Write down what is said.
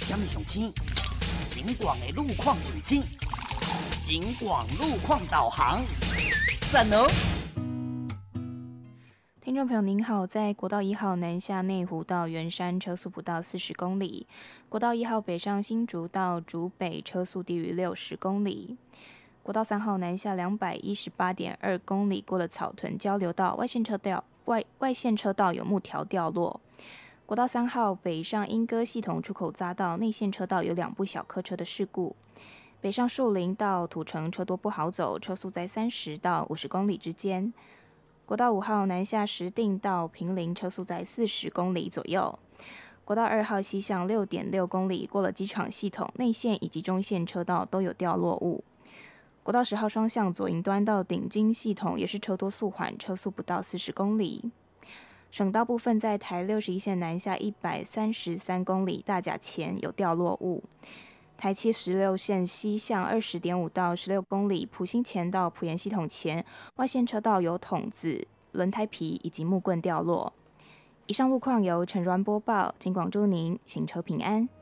什么上青？警广的路况上青，警广路况导航，赞哦！ 听众朋友您好，在国道1号南下内湖到圆山车速不到40公里，国道1号北上新竹到竹北车速低于60公里，国道3号南下218.2公里，过了草屯交流道外线车道有木条掉落。国道3号北上莺歌系统出口匝道内线车道有2部小客车的事故，北上树林到土城车多不好走，车速在30到50公里之间。国道5号南下石碇到坪林，车速在40公里左右。国道2号西向6.6公里，过了机场系统内线以及中线车道都有掉落物。国道10号双向左营端到顶金系统也是车多速缓，车速不到40公里。省道部分在台61线南下133公里，大甲前有掉落物。台716线西向20.5到16公里，埔心前到埔盐系统前外线车道有筒子、轮胎皮以及木棍掉落。以上路况由陈软播报，请广祝您行车平安。